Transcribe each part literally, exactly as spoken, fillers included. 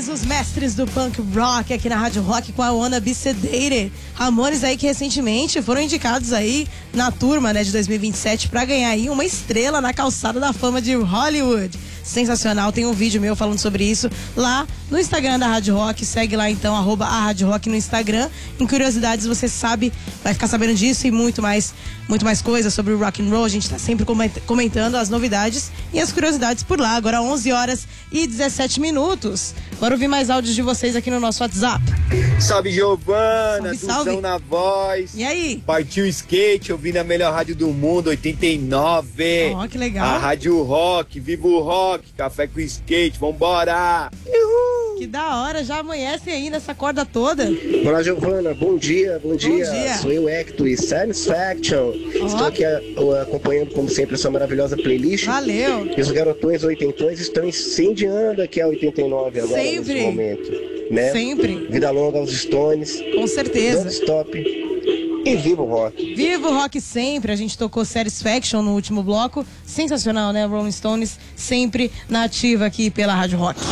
os mestres do punk rock aqui na Rádio Rock com a Wanna Be Sedated. Ramones aí que recentemente foram indicados aí na turma, né, de dois mil e vinte e sete pra ganhar aí uma estrela na calçada da fama de Hollywood. Sensacional, tem um vídeo meu falando sobre isso lá no Instagram da Rádio Rock. Segue lá então, arroba a Rádio Rock no Instagram. Em curiosidades você sabe, vai ficar sabendo disso e muito mais, muito mais coisas sobre o rock and roll. A gente tá sempre comentando as novidades e as curiosidades por lá. Agora onze horas e dezessete minutos. Bora ouvir mais áudios de vocês aqui no nosso WhatsApp. Salve, Giovana, salve, salve. Duzão na voz. E aí? Partiu skate, ouvindo a melhor rádio do mundo, oitenta e nove. Ó, oh, que legal. A Rádio Rock, viva o rock, café com skate, vambora. Uhul. Que da hora, já amanhece aí nessa corda toda. Olá, Giovana, bom dia, bom, bom dia. dia. Sou eu, Hector, Satisfaction. Oh. Estou aqui a, a, acompanhando, como sempre, a sua maravilhosa playlist. Valeu. E os garotões oitentões estão incendiando aqui a oitenta e nove agora, sempre. Nesse momento. Né? Sempre. Vida longa aos Stones. Com certeza. Don't stop. E viva o rock. Viva o rock sempre. A gente tocou Satisfaction no último bloco. Sensacional, né? Rolling Stones sempre na ativa aqui pela Rádio Rock.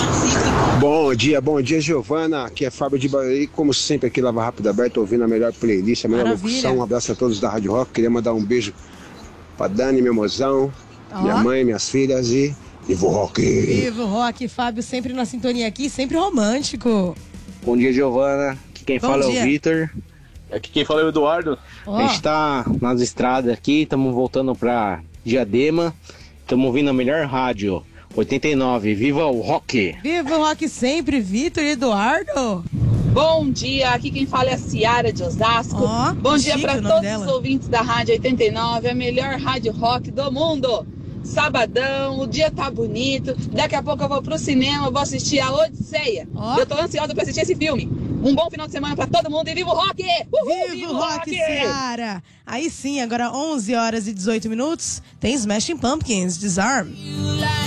Bom dia, bom dia, Giovana. Aqui é Fábio de Barueri, como sempre aqui Lava Rápido Aberto, ouvindo a melhor playlist, a melhor Maravilha. locução. Um abraço a todos da Rádio Rock. Queria mandar um beijo pra Dani, meu mozão, oh. minha mãe, minhas filhas e viva o rock. Viva o rock, Fábio sempre na sintonia aqui, sempre romântico. Bom dia, Giovana. Aqui quem bom fala dia. é o Vitor. Aqui quem fala é o Eduardo. Oh. A gente tá nas estradas aqui, estamos voltando pra Diadema. Estamos ouvindo a melhor rádio, oitenta e nove. Viva o rock! Viva o rock sempre, Vitor e Eduardo. Bom dia, aqui quem fala é a Ciara de Osasco. Oh, Bom dia para todos dela. os ouvintes da Rádio oitenta e nove, a melhor rádio rock do mundo. Sabadão, o dia tá bonito. Daqui a pouco eu vou pro cinema, vou assistir a Odisseia. Oh. Eu tô ansiosa pra assistir esse filme. Um bom final de semana pra todo mundo e viva o rock! Uhul, viva o rock, Ciara! Aí sim, agora onze horas e dezoito minutos, tem Smashing Pumpkins, Disarm.